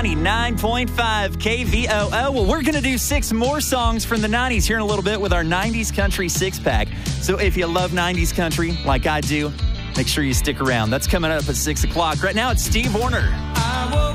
99.5 KVOO. Well, we're going to do 6 more songs from the 90s here in a little bit with our 90s Country 6-pack. So if you love 90s country like I do, make sure you stick around. That's coming up at 6 o'clock. Right now, it's Steve Wariner.